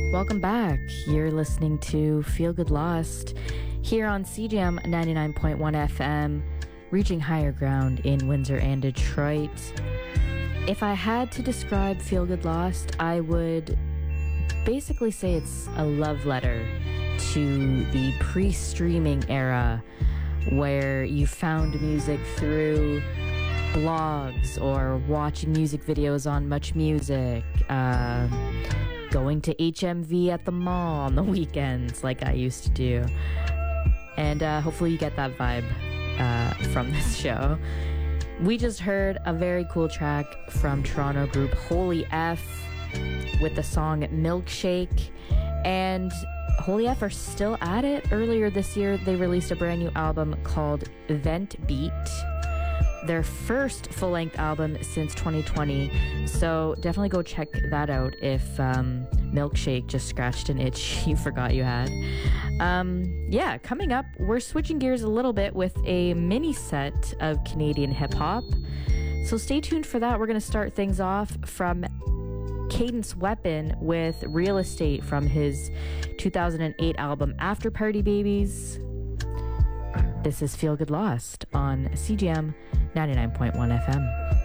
Welcome back. You're listening to Feel Good Lost here on CJAM 99.1 FM, reaching higher ground in Windsor and Detroit. If I had to describe Feel Good Lost, I would basically say it's a love letter to the pre-streaming era where you found music through blogs or watching music videos on Much Music, going to HMV at the mall on the weekends like I used to do. And hopefully you get that vibe from this show. We just heard a very cool track from Toronto group Holy F with the song Milkshake. And Holy F are still at it. Earlier this year, they released a brand new album called Vent Beat, their first full-length album since 2020. So definitely go check that out if Milkshake just scratched an itch you forgot you had. Coming up, we're switching gears a little bit with a mini set of Canadian hip-hop. So stay tuned for that. We're going to start things off from Cadence Weapon with Real Estate from his 2008 album After Party Babies. This is Feel Good Lost on CJAM 99.1 FM.